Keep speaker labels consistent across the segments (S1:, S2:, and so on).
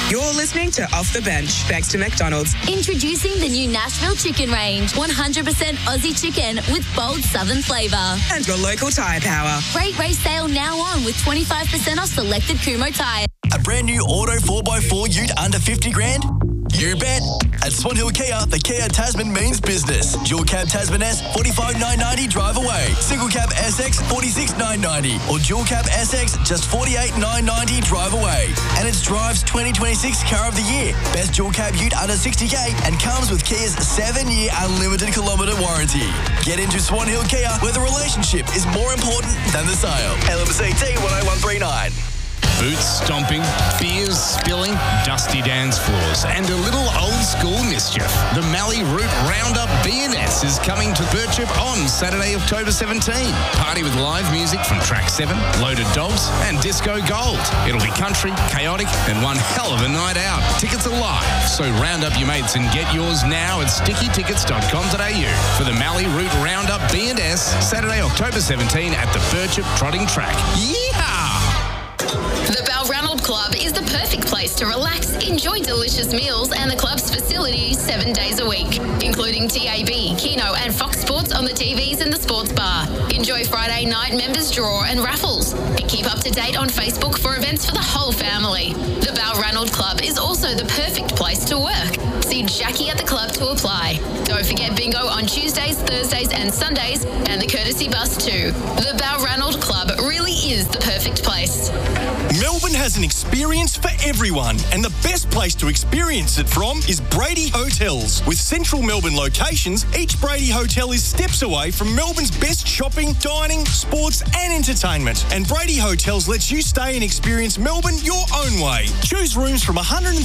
S1: You're listening to Off the Bench, thanks to McDonald's.
S2: Introducing the new Nashville Chicken Range. 100% Aussie chicken with bold southern flavour.
S1: And your local tyre power.
S2: Great race sale now on with 25% off selected Kumho tyres.
S3: A brand new auto 4x4 ute under 50 grand? You bet. At Swan Hill Kia, the Kia Tasman means business. Dual cab Tasman S, $45,990 drive away. Single cab SX, $46,990. Or dual cab SX, just $48,990 drive away. And it's Drive's 2026 Car of the Year. Best dual cab ute under 60k and comes with Kia's 7-year unlimited kilometre warranty. Get into Swan Hill Kia, where the relationship is more important than the sale. LMC T10139.
S4: Boots stomping, beers spilling, dusty dance floors, and a little old school mischief. The Mallee Route Roundup B&S is coming to Birchip on Saturday, October 17. Party with live music from Track 7, Loaded Dogs, and Disco Gold. It'll be country, chaotic, and one hell of a night out. Tickets are live, so round up your mates and get yours now at stickytickets.com.au for the Mallee Route Roundup B&S, Saturday, October 17 at the Birchip Trotting Track. Yeehaw!
S5: The Balranald Club is the perfect place to relax, enjoy delicious meals and the club's facilities 7 days a week, including TAB, Keno and Fox Sports on the TVs and the sports bar. Enjoy Friday night members draw and raffles. And keep up to date on Facebook for events for the whole family. The Balranald Club is also the perfect place to work. See Jackie at the club to apply. Don't forget bingo on Tuesdays, Thursdays and Sundays and the courtesy bus too. The Balranald Club really is the perfect place.
S6: Melbourne has an experience for everyone, and the best place to experience it from is Brady Hotels. With central Melbourne locations, each Brady Hotel is steps away from Melbourne's best shopping, dining, sports and entertainment. And Brady Hotels lets you stay and experience Melbourne your own way. Choose rooms from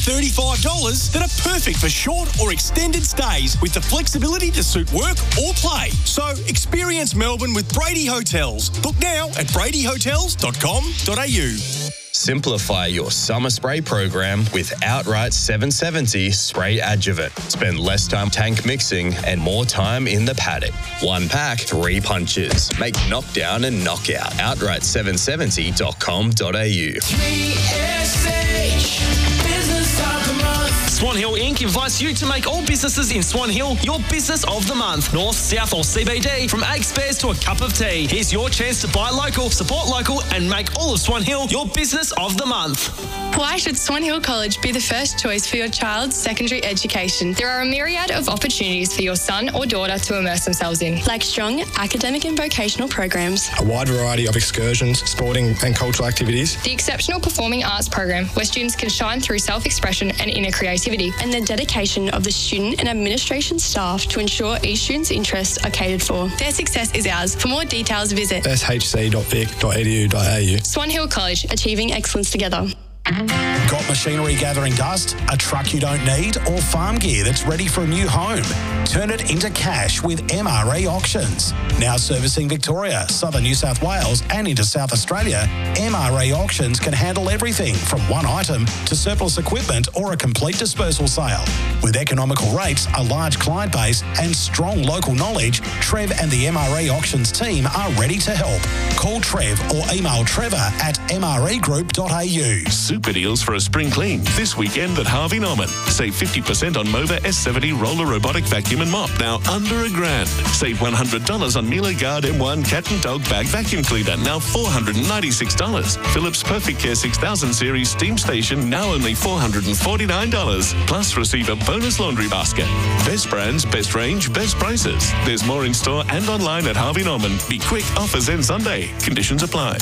S6: $135 that are perfect for short or extended stays with the flexibility to suit work or play. So experience Melbourne with Brady Hotels. Book now at bradyhotels.com.au.
S7: Simplify your summer spray program with Outright 770 Spray Adjuvant. Spend less time tank mixing and more time in the paddock. 1 pack, 3 punches. Make knockdown and knockout. Outright770.com.au.
S8: 3SH Business of the Month. Swan Hill Inc. invites you to make all businesses in Swan Hill your business of the month. North, south or CBD, from egg spares to a cup of tea. Here's your chance to buy local, support local and make all of Swan Hill your business of the month.
S9: Why should Swan Hill College be the first choice for your child's secondary education? There are a myriad of opportunities for your son or daughter to immerse themselves in,
S10: like strong academic and vocational programs,
S11: a wide variety of excursions, sporting and cultural activities,
S9: the exceptional performing arts program where students can shine through self-expression and inner creativity,
S10: and the dedication of the student and administration staff to ensure each student's interests are catered for.
S9: Their success is ours. For more details, visit
S11: shc.vic.edu.au.
S9: Swan Hill College,
S10: achieving excellence together.
S12: Got machinery gathering dust, a truck you don't need, or farm gear that's ready for a new home? Turn it into cash with MRA Auctions. Now servicing Victoria, Southern New South Wales and into South Australia, MRA Auctions can handle everything from one item to surplus equipment or a complete dispersal sale. With economical rates, a large client base and strong local knowledge, Trev and the MRA Auctions team are ready to help. Call Trev or email trevor@mragroup.au.
S13: Super deals for a spring clean this weekend at Harvey Norman. Save 50% on Mova S70 roller robotic vacuum and mop, now under $1,000. Save $100 on Miele Guard M1 cat and dog bag vacuum cleaner, now $496. Philips Perfect Care 6000 series steam station, now only $449. Plus receive a bonus laundry basket. Best brands, best range, best prices. There's more in store and online at Harvey Norman. Be quick, offers end Sunday. Conditions apply.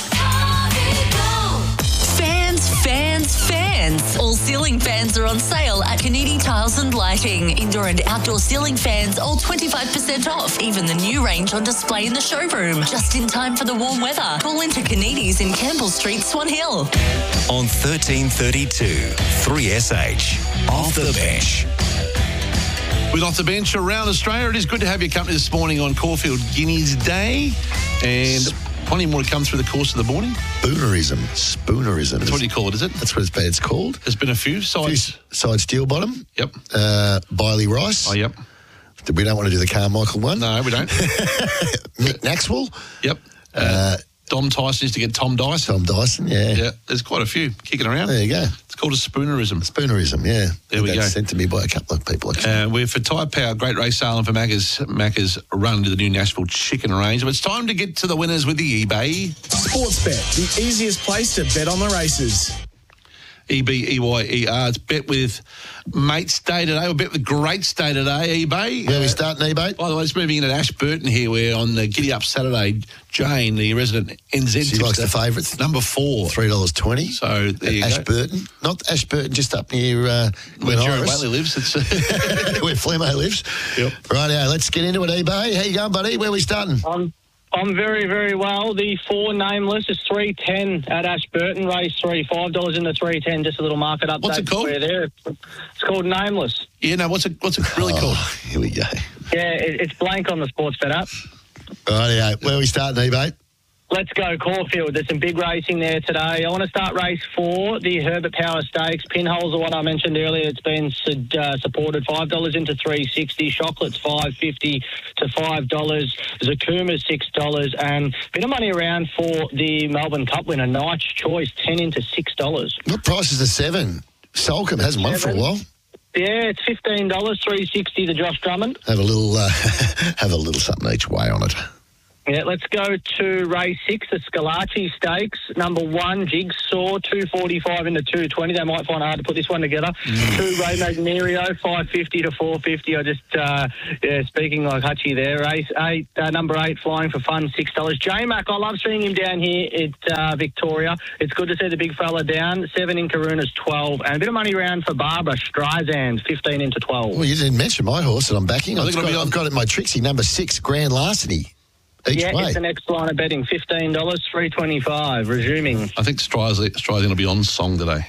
S14: Fans. All ceiling fans are on sale at Canidi Tiles and Lighting. Indoor and outdoor ceiling fans, all 25% off. Even the new range on display in the showroom. Just in time for the warm weather. Call into Canidi's in Campbell Street, Swan Hill.
S15: On 1332, 3SH. Off the Bench.
S16: With Off the Bench around Australia, it is good to have your company this morning on Caulfield Guineas Day. And plenty more to come through the course of the morning.
S17: Spoonerism.
S16: That's what you call it, is it?
S17: That's what it's called.
S16: There's been a few sides.
S17: Side steel bottom.
S16: Yep.
S17: Biley Rice.
S16: Oh, yep.
S17: We don't want to do the Carmichael one.
S16: No, we don't.
S17: Mick Maxwell.
S16: Yep. Dom Tyson used to get Tom Dyson.
S17: Tom Dyson, yeah.
S16: Yeah, there's quite a few kicking around.
S17: There you go.
S16: It's called a spoonerism.
S17: Spoonerism, yeah.
S16: There we
S17: That's
S16: go.
S17: sent to me by a couple of people. Actually.
S16: We're for Tyre Power, great race sale, and for Macca's run to the new Nashville chicken range. But it's time to get to the winners with the eBay.
S18: Sportsbet, the easiest place to bet on the races.
S16: EBEYER. It's Bet with Mates Day today. We'll bet with Greats Day today, eBay.
S17: Where we starting, eBay?
S16: By the way, it's moving in at Ashburton here. We're on the Giddy Up Saturday. Jane, the resident NZ
S17: She likes
S16: tipster,
S17: the favourites.
S16: number 4.
S17: $3.20.
S16: So there you
S17: Ashburton.
S16: go.
S17: Not Ashburton, just up near
S16: Where Jared
S17: Iris.
S16: Whaley lives. It's
S17: Where Flemo lives.
S16: Yep.
S17: Rightio, let's get into it, eBay. How you going, buddy? Where we starting?
S19: I'm very, very well. The 4 nameless is $3.10 at Ashburton. Race 3, $5 in the $3.10. Just a little market update.
S16: What's it called?
S19: There. It's called Nameless.
S16: Yeah, no, what's it really called?
S17: Here we go.
S19: Yeah, it's blank on the Sportsbet app.
S17: Rightio, where we starting, eBay?
S19: Let's go Caulfield. There's some big racing there today. I want to start race 4, the Herbert Power Stakes. Pinholes are what I mentioned earlier. It's been supported $5 into $3.60. Chocolate's $5.50 to $5. Zakuma's $6, and bit of money around for the Melbourne Cup winner, Knight's Choice, $10 into $6.
S17: What price is the 7? Solcombe hasn't won for a while.
S19: Yeah, it's $15, $3.60 to Josh Drummond.
S17: Have a little something each way on it.
S19: Yeah, let's go to race 6, the Scalacci Stakes. Number 1, Jigsaw, $2.45 into $2.20. They might find it hard to put this one together. 2, Ray Magnerio, $5.50 to $4.50. I just, speaking like Hutchie there. Race 8, number 8, Flying for Fun, $6. J-Mac, I love seeing him down here at Victoria. It's good to see the big fella down. 7 in Karuna's, $12. And a bit of money around for Barbara Streisand, $15 into $12.
S17: Well, you didn't mention my horse that I'm backing. I've got it in my Trixie, number 6, Grand Larceny. Each way.
S19: It's the next line of betting, $15, $3.25, resuming.
S16: I think Stry's going to be on song today.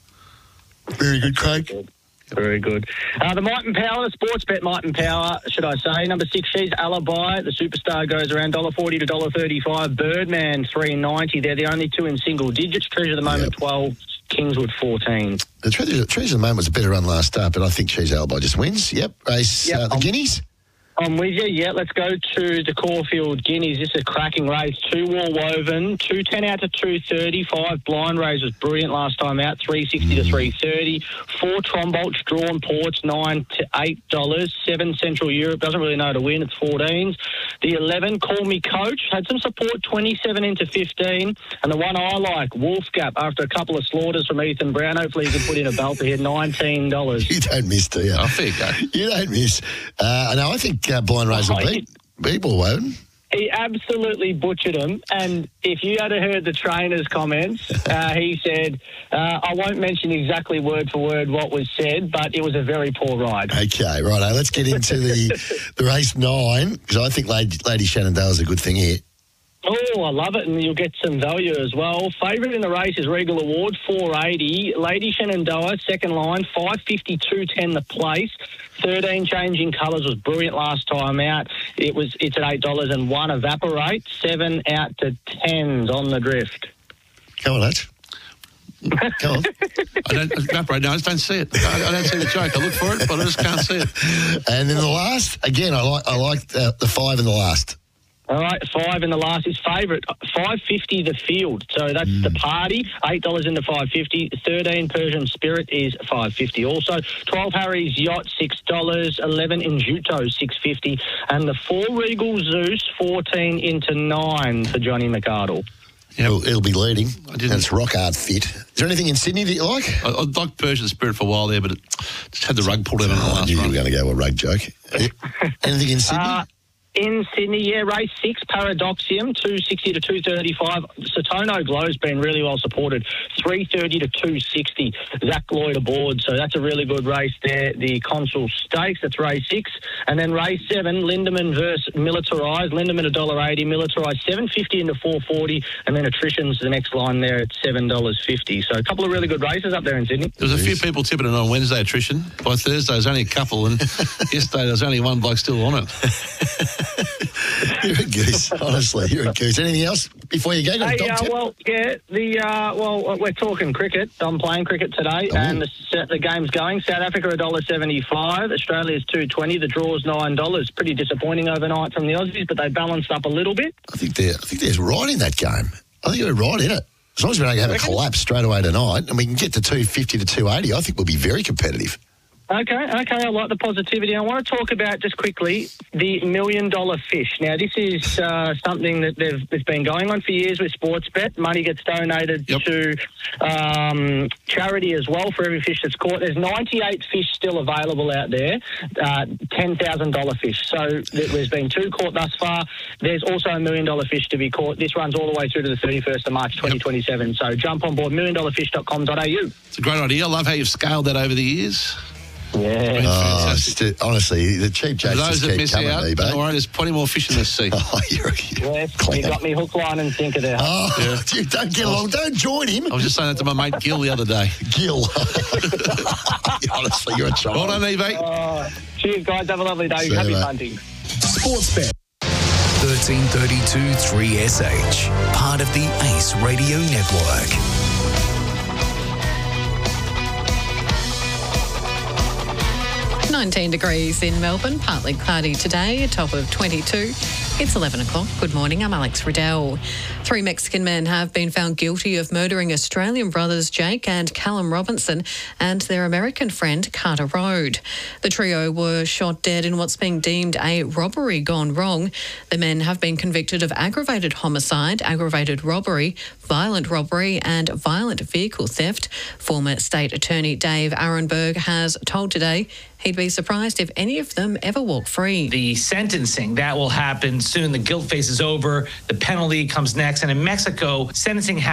S17: Very good, Craig.
S19: Very good. The Might and Power, the Sportsbet Might and Power, should I say. Number 6, She's Alibi. The Superstar goes around $1.40 to $1.35. Birdman, $3.90. They're the only 2 in single digits. Treasure at the moment, 12. Kingswood, 14.
S17: The Treasure at the moment was a better run last start, but I think She's Alibi just wins. Yep. Race the Guineas.
S19: I'm with you. Yeah, let's go to the Caulfield Guineas. This is a cracking race. 2 War Woven, 2.10 out to 2.30. 5 Blind Rays was brilliant last time out, $3.60 to $3.30. 4 Trombolts, Drawn Ports, $9 to $8. 7 Central Europe, doesn't really know to win, it's 14s. The 11, Call Me Coach, had some support, 27 into 15. And the one I like, Wolf Gap, after a couple of slaughters from Ethan Brown, hopefully he can put in a belter here, $19.
S17: You don't miss, do you?
S16: I think
S17: you don't miss. No, I think Blind Rays will beat War Woven.
S19: He absolutely butchered him, and if you had heard the trainer's comments, he said, I won't mention exactly word for word what was said, but it was a very poor ride.
S17: Okay, right. Let's get into the race 9, because I think Lady Shenandoah's a good thing here.
S19: Oh, I love it, and you'll get some value as well. Favourite in the race is Regal Award, $4.80. Lady Shenandoah, second line, $5.50, $2.10 the place. 13 changing colours was brilliant last time out. It's at $8 and 1 Evaporate. 7 out to 10s on the drift.
S17: Come on, Hutch. Come on.
S16: I don't Evaporate. No, I just don't see it. I don't see the joke. I look for it, but I just can't see it.
S17: And then the last, again, I like the 5 in the last.
S19: All right, 5 in the last is favourite. $5.50 the field. So that's the party. $8 into $5.50. 13 Persian Spirit is $5.50. Also, 12 Harry's Yacht, $6. 11 Injuto, $6.50. And the 4 Regal Zeus, 14 into 9 for Johnny McArdle.
S17: Yeah, it'll be leading. And it's rock hard fit. Is there anything in Sydney that you like?
S16: I liked Persian Spirit for a while there, but it just had the rug pulled out on the last
S17: I knew
S16: run.
S17: you were going to go with a rug joke. Anything in Sydney?
S19: In Sydney, yeah, race 6, Paradoxium, $2.60 to $2.35. Satono Glow's been really well supported, $3.30 to $2.60. Zach Lloyd aboard, so that's a really good race there. The Consul Stakes, that's race 6. And then race 7, Lindemann versus Militarised. Lindemann $1.80, Militarised $7.50 into $4.40, and then Attrition's the next line there at $7.50. So a couple of really good races up there in Sydney.
S16: There was a few people tipping it on Wednesday, Attrition. By Thursday, there's only a couple, and yesterday there's only one bloke still on it.
S17: You're a goose, honestly. You're a goose. Anything else before you go?
S19: We're talking cricket. I'm playing cricket today, and the game's going. South Africa $1.75, Australia's $2.20. The draw's $9. Pretty disappointing overnight from the Aussies, but they balanced up a little bit.
S17: I think they're right in that game. I think they're right in it. As long as we don't have a collapse straight away tonight and we can get to 250 to 280, I think we'll be very competitive.
S19: Okay, I like the positivity. I want to talk about, just quickly, the $1 Million Fish. Now, this is something that it's been going on for years with Sportsbet. Money gets donated to charity as well for every fish that's caught. There's 98 fish still available out there, $10,000 fish. So there's been 2 caught thus far. There's also $1 million fish to be caught. This runs all the way through to the 31st of March 2027. So jump on board, $1millionfish.com.au.
S16: It's a great idea. I love how you've scaled that over the years.
S19: Yeah.
S17: Honestly, the cheap jacks
S16: those
S17: just
S16: that
S17: keep
S16: miss
S17: coming
S16: out,
S17: to me,
S16: don't worry, there's plenty more fish in the sea.
S19: You got me hook, line and sinker there.
S17: You don't get along. Don't join him.
S16: I was just saying that to my mate Gil the other day.
S17: Gil. Honestly, you're a child.
S16: Well done, Evie.
S19: Cheers, guys. Have a lovely day.
S17: See you,
S19: Happy
S17: mate.
S19: hunting.
S18: Sportsbet.
S15: 1332 3SH, part of the Ace Radio Network.
S20: 19 degrees in Melbourne, partly cloudy today, a top of 22. It's 11 o'clock. Good morning, I'm Alex Riddell. 3 Mexican men have been found guilty of murdering Australian brothers Jake and Callum Robinson and their American friend Carter Rode. The trio were shot dead in what's being deemed a robbery gone wrong. The men have been convicted of aggravated homicide, aggravated robbery, violent robbery and violent vehicle theft. Former State Attorney Dave Arenberg has told Today he'd be surprised if any of them ever walk free.
S21: The sentencing, that will happen soon. The guilt phase is over. The penalty comes next. And in Mexico, sentencing happens